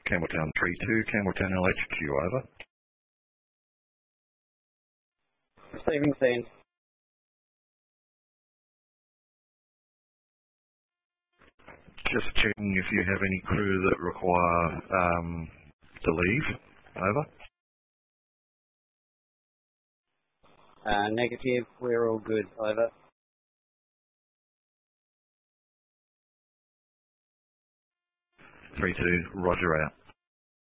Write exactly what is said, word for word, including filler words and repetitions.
Campbelltown three two, Campbelltown L H Q, over. Receiving scene. Just checking if you have any crew that require um, to leave, over. Uh, negative, we're all good, over. three two, roger out.